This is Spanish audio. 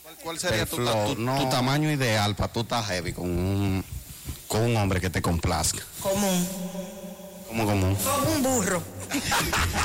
¿Cuál sería tu tu tamaño ideal para tú estar heavy con un hombre que te complazca? Común. ¿Cómo común? Como un burro.